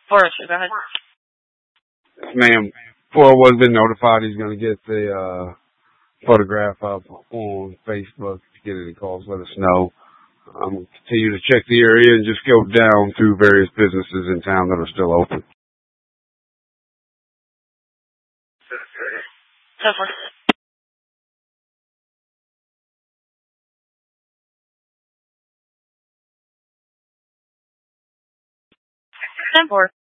Forrest, go ahead. Ma'am, 401's been notified he's going to get the photograph up on Facebook. If you get any calls, let us know. I'm going to continue to check the area and just go down through various businesses in town that are still open. So far. 10-4.